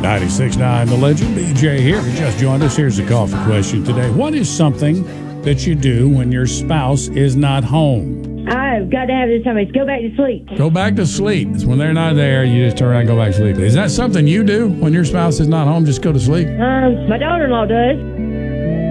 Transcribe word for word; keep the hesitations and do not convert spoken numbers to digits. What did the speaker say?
ninety-six point nine The Legend, B J here. If you just joined us, here's the coffee question today. What is something that you do when your spouse is not home? I've got to have this time. It's go back to sleep. Go back to sleep. It's when they're not there, you just turn around and go back to sleep. Is that something you do when your spouse is not home? Just go to sleep? Um, my daughter-in-law does.